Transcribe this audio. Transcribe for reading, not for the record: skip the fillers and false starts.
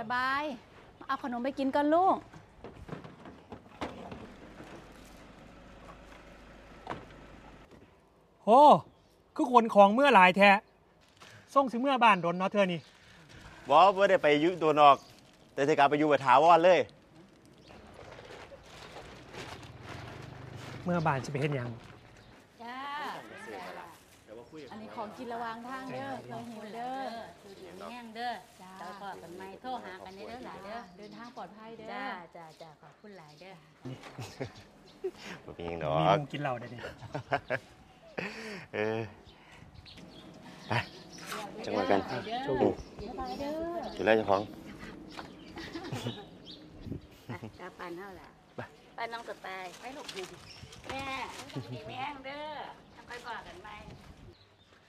สบายเอาขนมไปกินก่อนลูกโอ้คือคนของเมื่อหลายแท้ส่งสิเมื่อบ้านโดนเนาะเธอนี่บ่ได้ไปอยู่ตัวนอกแต่จะกลับไปอยู่กับถาวรเลยเมื่อบ้านจะไปเห็นยังจ้าอันนี้ของกินระวางทางเด้อเราหิวเด้อคือดีแห้งเด้อจ้าเราพอกันไม่โทรหากันเด้อหลายเด้อเดินทางปลอดภัยเด้อจ้าขอบคุณหลายเด้อบ่มีหยังดอมีกมุงกินเหล้าได้เนี่ยเออไปจังหวะกันโชคดีสบายเด้อดูแลเจ้าของกาปันเท่าไหร่ป้าน้องกับไปลูกแม่ดีแห้งเด้อทำไปก่อนกันไหม